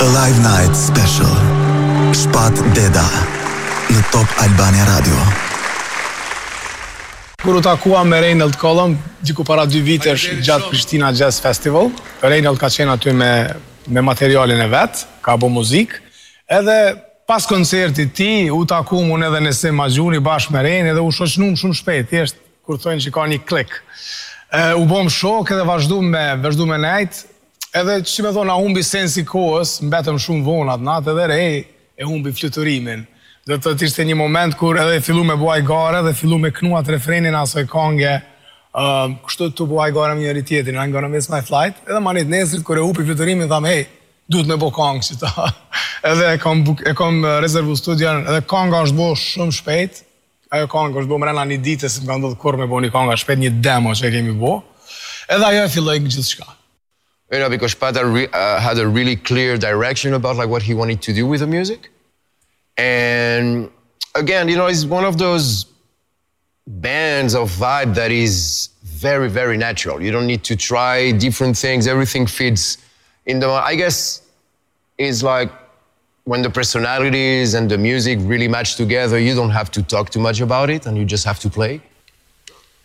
Live Night Special. Shpat Deda në Top Albania Radio. Kur u takuam me Reinald Kollëm, diku para 2 vitesh gjatë Prishtina Jazz Festival, Reinald ka qenë aty me materialin e vet, ka bo muzikë, edhe pas koncertit ti, u takuam unë edhe në Sim Maxhuni bashkë me Rein, edhe u shoqënum shumë shpejt, thjesht kur thonë që ka një klik. U bom shok edhe vazhdu me nejt, edhe që me thonë, a humbi sensi kohës, mbetëm shumë vonat natë, edhe Rej e humbi fluturimin. Dhe të ishte një moment kur edhe fillu me buaj gare dhe fillu me knuat refrenin asoj kange, kështu të buaj gare me njëri tjetrin, I'm gonna miss my flight, edhe manit nesrit kur e hupi fluturimin, tham, hey, duhet me bo kangë që ta. Edhe e kom rezervu studion, edhe kanga është bo shumë shpejt, ajo kanga është bo mrena një ditë, se më ka ndodhë kur me bo një kanga shpejt, një demo që e kemi bo, edhe ajo e filloj gjithë shka. You know, because Pat had a really clear direction about like what he wanted to do with the music. And again, you know, it's one of those bands of vibe that is very, very natural. You don't need to try different things. Everything fits in the, I guess, it's like when the personalities and the music really match together, you don't have to talk too much about it and you just have to play.